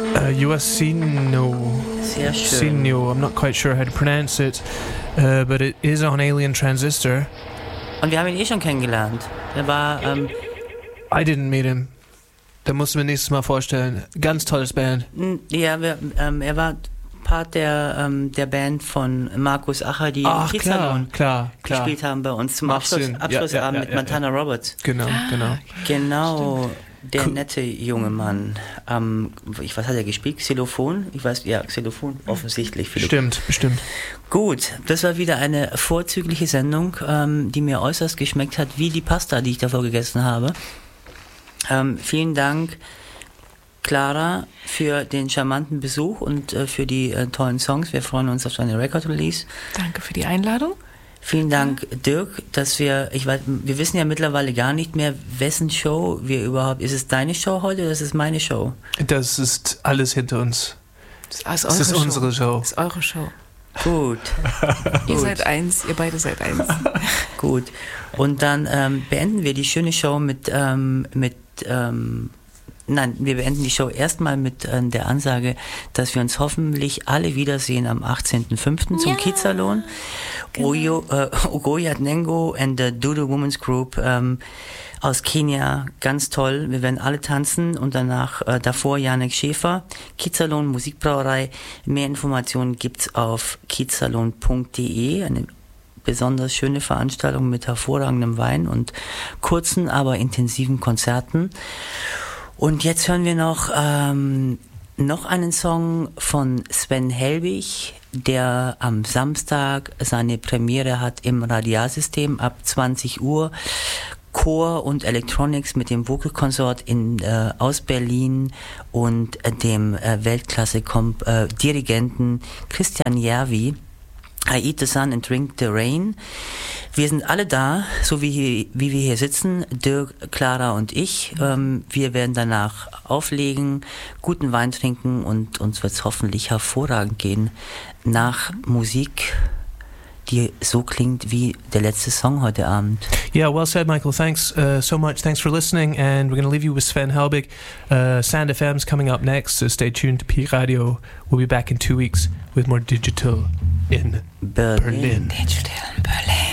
Uasino. Sehr schön. Uasino. I'm not quite sure how to pronounce it, but it is on Alien Transistor. Und wir haben ihn schon kennengelernt. Er war, I didn't meet him. Da musst du mir nächstes Mal vorstellen. Ganz tolles Band. Ja, er war Part der Band von Markus Acher, die im Kiezsalon gespielt haben bei uns zum Abschlussabend mit Montana Roberts. Genau. Genau, der nette junge Mann. Was hat er gespielt? Xylophon? Xylophon, offensichtlich. Bestimmt. Gut, das war wieder eine vorzügliche Sendung, die mir äußerst geschmeckt hat, wie die Pasta, die ich davor gegessen habe. Vielen Dank, Clara, für den charmanten Besuch und für die tollen Songs. Wir freuen uns auf deine Record-Release. Danke für die Einladung. Vielen Dank, Dirk, dass wir wissen ja mittlerweile gar nicht mehr, wessen Show wir überhaupt, ist es deine Show heute oder ist es meine Show? Das ist alles hinter uns. Das ist unsere Show. Das ist eure Show. Gut. Ihr seid eins, ihr beide seid eins. Gut. Und dann beenden wir die schöne Show wir beenden die Show erstmal mit der Ansage, dass wir uns hoffentlich alle wiedersehen am 18.05. zum Kiezsalon. Genau. Ogoyat Nengo and the Doodle Women's Group aus Kenia, ganz toll. Wir werden alle tanzen und davor Janek Schäfer, Kiezsalon Musikbrauerei. Mehr Informationen gibt's auf kiezsalon.de, eine besonders schöne Veranstaltung mit hervorragendem Wein und kurzen, aber intensiven Konzerten. Und jetzt hören wir noch einen Song von Sven Helbig, der am Samstag seine Premiere hat im Radialsystem ab 20 Uhr. Chor und Electronics mit dem Vocal Consort aus Berlin und dem Weltklasse-Dirigenten Christian Järvi. I Eat the Sun and Drink the Rain. Wir sind alle da, so wie wir hier sitzen, Dirk, Clara und ich. Wir werden danach auflegen, guten Wein trinken und uns wird es hoffentlich hervorragend gehen nach Musik, die so klingt wie der letzte Song heute Abend. Yeah, well said, Michael. Thanks so much. Thanks for listening, and we're going to leave you with Sven Helbig. Sand FM's coming up next, so stay tuned to Peak Radio. We'll be back in 2 weeks with more digital in Berlin. Digital in Berlin.